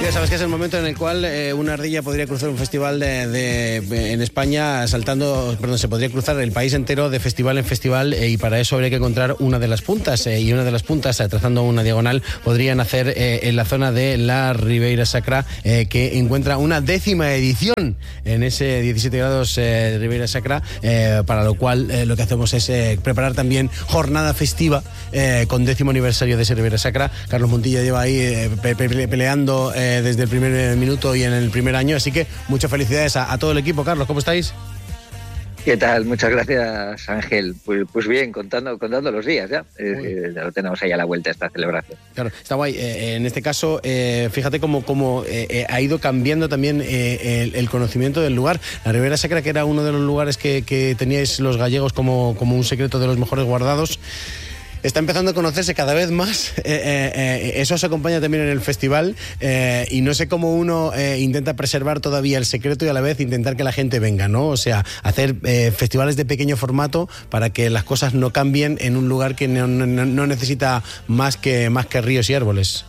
ya sabes que es el momento en el cual una ardilla podría cruzar un festival en España se podría cruzar el país entero de festival en festival, y para eso habría que encontrar una de las puntas, y una de las puntas, trazando una diagonal, podrían hacer en la zona de la Ribeira Sacra, que encuentra una 10ª edición en ese 17 grados de Ribeira Sacra, para lo cual lo que hacemos es preparar también jornada festiva con 10º aniversario de ese Ribeira Sacra. Carlos Montilla lleva ahí peleando desde el primer minuto y en el primer año, así que muchas felicidades a todo el equipo. Carlos, ¿cómo estáis? ¿Qué tal? Muchas gracias, Ángel. Pues bien, contando los días ya. Ya lo tenemos ahí a la vuelta esta celebración. Claro, está guay. En este caso, fíjate cómo ha ido cambiando también el conocimiento del lugar. La Ribeira Sacra, que era uno de los lugares que teníais los gallegos como un secreto de los mejores guardados, está empezando a conocerse cada vez más. Eso se acompaña también en el festival, y no sé cómo uno intenta preservar todavía el secreto y a la vez intentar que la gente venga, ¿no? O sea, hacer festivales de pequeño formato para que las cosas no cambien en un lugar que no necesita más que ríos y árboles.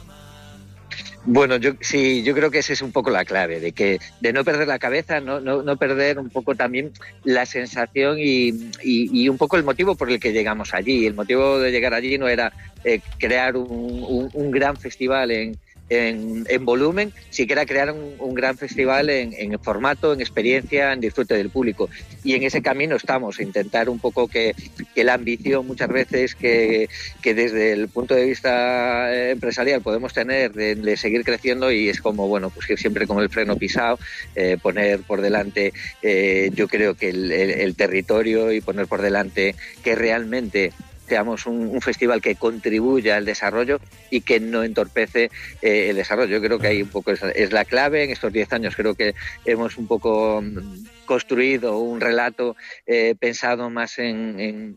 Bueno, yo creo que esa es un poco la clave, de no perder la cabeza, no perder un poco también la sensación y un poco el motivo por el que llegamos allí. El motivo de llegar allí no era crear un gran festival en volumen, sí que era crear un gran festival en formato, en experiencia, en disfrute del público. Y en ese camino estamos, intentar un poco que la ambición muchas veces que desde el punto de vista empresarial podemos tener de seguir creciendo, y es como, bueno, pues que siempre con el freno pisado, poner por delante, yo creo que el territorio, y poner por delante que realmente seamos un festival que contribuya al desarrollo y que no entorpece el desarrollo. Yo creo que ahí un poco es la clave. En estos 10 años creo que hemos un poco construido un relato pensado más en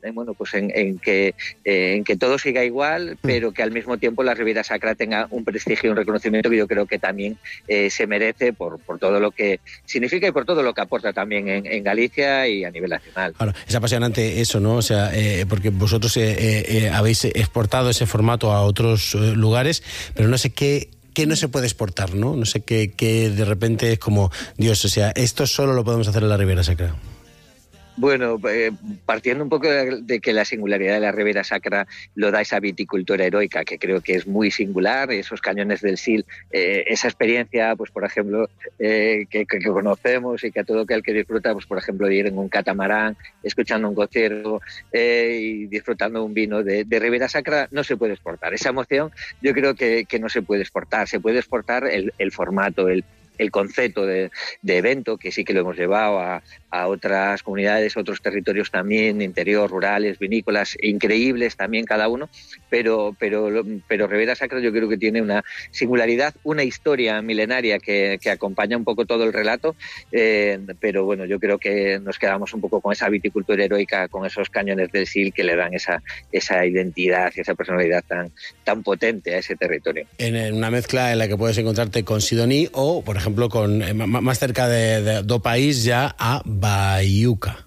que todo siga igual, pero que al mismo tiempo la Ribeira Sacra tenga un prestigio y un reconocimiento que yo creo que también se merece por todo lo que significa y por todo lo que aporta también en Galicia y a nivel nacional. Claro, es apasionante eso, ¿no? O sea, porque vosotros habéis exportado ese formato a otros lugares, pero no sé qué no se puede exportar, ¿no? No sé qué de repente es como, Dios, o sea, esto solo lo podemos hacer en la Ribeira Sacra. Bueno, partiendo un poco de que la singularidad de la Ribeira Sacra lo da esa viticultura heroica, que creo que es muy singular, esos cañones del Sil, esa experiencia, pues por ejemplo, que conocemos y que a todo aquel que disfruta, pues por ejemplo, de ir en un catamarán, escuchando un concierto y disfrutando un vino de Ribeira Sacra, no se puede exportar. Esa emoción yo creo que no se puede exportar. Se puede exportar el formato, el concepto de evento, que sí que lo hemos llevado a otras comunidades, otros territorios también, interior, rurales, vinícolas, increíbles también cada uno, pero Ribeira Sacra yo creo que tiene una singularidad, una historia milenaria que acompaña un poco todo el relato, pero bueno, yo creo que nos quedamos un poco con esa viticultura heroica, con esos cañones del Sil que le dan esa identidad y esa personalidad tan potente a ese territorio. En una mezcla en la que puedes encontrarte con Sidoní o, por ejemplo, con más cerca do país ya a Baiuca.